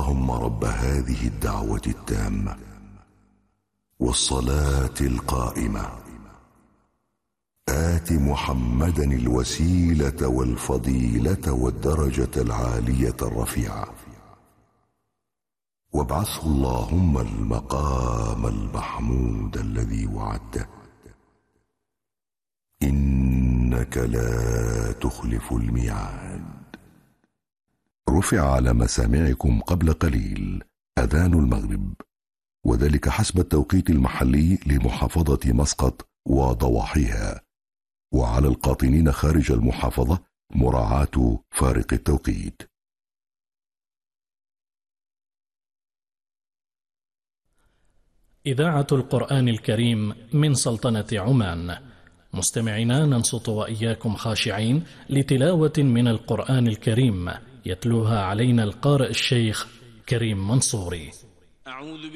اللهم رب هذه الدعوة التامة والصلاة القائمة آت محمدا الوسيلة والفضيلة والدرجة العالية الرفيعة وابعثه اللهم المقام المحمود الذي وعدته إنك لا تخلف الميعاد. رفع على مسامعكم قبل قليل أذان المغرب، وذلك حسب التوقيت المحلي لمحافظة مسقط وضواحيها، وعلى القاطنين خارج المحافظة مراعاة فارق التوقيت. إذاعة القرآن الكريم من سلطنة عمان. مستمعينا، ننصت وإياكم خاشعين لتلاوة من القرآن الكريم يتلوها علينا القارئ الشيخ كريم منصوري.